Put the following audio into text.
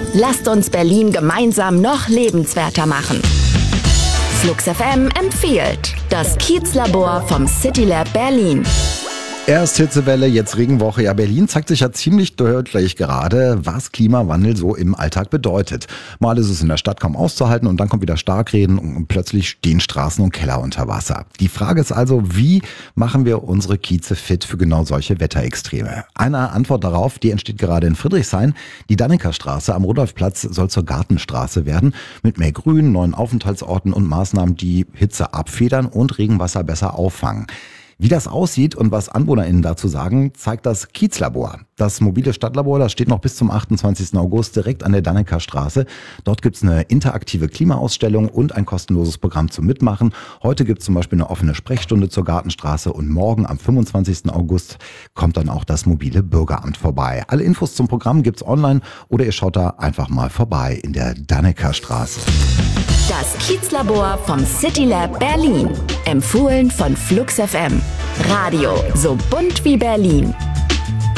Lasst uns Berlin gemeinsam noch lebenswerter machen. Flux FM empfiehlt das Kiezlabor vom CityLab Berlin. Erst Hitzewelle, jetzt Regenwoche. Ja, Berlin zeigt sich ja ziemlich deutlich gerade, was Klimawandel so im Alltag bedeutet. Mal ist es in der Stadt kaum auszuhalten und dann kommt wieder Starkregen und plötzlich stehen Straßen und Keller unter Wasser. Die Frage ist also, wie machen wir unsere Kieze fit für genau solche Wetterextreme? Eine Antwort darauf, die entsteht gerade in Friedrichshain. Die Dannekerstraße am Rudolfplatz soll zur Gartenstraße werden, mit mehr Grün, neuen Aufenthaltsorten und Maßnahmen, die Hitze abfedern und Regenwasser besser auffangen. Wie das aussieht und was AnwohnerInnen dazu sagen, zeigt das Kiezlabor. Das mobile Stadtlabor, das steht noch bis zum 28. August direkt an der Dannekerstraße. Dort gibt's eine interaktive Klimaausstellung und ein kostenloses Programm zum Mitmachen. Heute gibt's zum Beispiel eine offene Sprechstunde zur Gartenstraße und morgen am 25. August kommt dann auch das mobile Bürgeramt vorbei. Alle Infos zum Programm gibt's online oder ihr schaut da einfach mal vorbei in der Dannekerstraße. Das Kiezlabor vom CityLab Berlin. Empfohlen von Flux FM. Radio so bunt wie Berlin.